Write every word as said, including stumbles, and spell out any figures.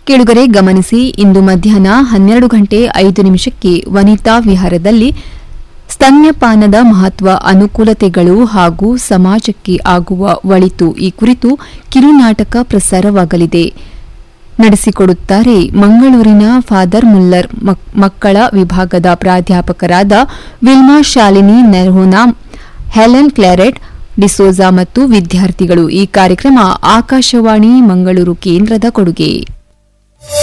ಕೇಳುಗರೆ ಗಮನಿಸಿ, ಇಂದು ಮಧ್ಯಾಹ್ನ ಹನ್ನೆರಡು ಗಂಟೆ ಐದು ನಿಮಿಷಕ್ಕೆ ವನಿತಾ ವಿಹಾರದಲ್ಲಿ ಸ್ತನ್ಯಪಾನದ ಮಹತ್ವ, ಅನುಕೂಲತೆಗಳು ಹಾಗೂ ಸಮಾಜಕ್ಕೆ ಆಗುವ ಒಳಿತು ಈ ಕುರಿತು ಕಿರುನಾಟಕ ಪ್ರಸಾರವಾಗಲಿದೆ. ನಡೆಸಿಕೊಡುತ್ತಾರೆ ಮಂಗಳೂರಿನ ಫಾದರ್ ಮುಲ್ಲರ್ ಮಕ್ಕಳ ವಿಭಾಗದ ಪ್ರಾಧ್ಯಾಪಕರಾದ Wilma Shalini ನೆರ್ಹೋನಾ, Helen Claret D'Souza ಮತ್ತು ವಿದ್ಯಾರ್ಥಿಗಳು. ಈ ಕಾರ್ಯಕ್ರಮ ಆಕಾಶವಾಣಿ ಮಂಗಳೂರು ಕೇಂದ್ರದ ಕೊಡುಗೆ.